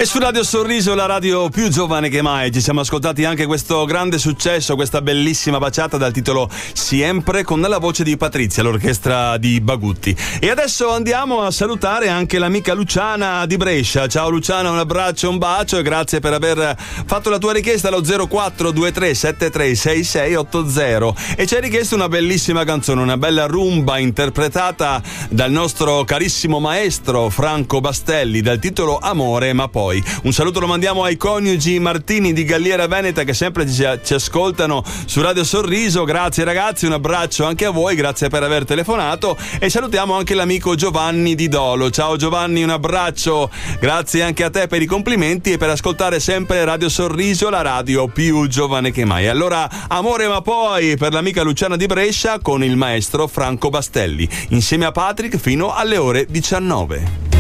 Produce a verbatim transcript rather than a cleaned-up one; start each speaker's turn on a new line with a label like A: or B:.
A: su Radio Sorriso, la radio più giovane che mai, ci siamo ascoltati anche questo grande successo, questa bellissima baciata dal titolo Siempre, con la voce di Patrizia, l'orchestra di Bagutti. E adesso andiamo a salutare anche l'amica Luciana di Brescia. Ciao Luciana, un abbraccio, un bacio e grazie per aver fatto la tua richiesta allo zero quattro due tre sette tre sei sei otto zero e ci hai richiesto una bellissima canzone, una bella rumba interpretata dal nostro carissimo maestro Franco Bastelli dal titolo Amore ma poi. Un saluto lo mandiamo ai coniugi Martini di Galliera Veneta che sempre ci, ci ascoltano su Radio Sorriso. Grazie ragazzi, un abbraccio anche a voi, grazie per aver telefonato e salutiamo anche l'amico Giovanni di Dolo. Ciao Giovanni, un abbraccio, grazie anche a te per i complimenti e per ascoltare sempre Radio Sorriso, la radio più giovane che mai. Allora, Amore ma poi per l'amica Luciana di Brescia con il maestro Franco Bastelli insieme a Patrick fino alle ore diciannove.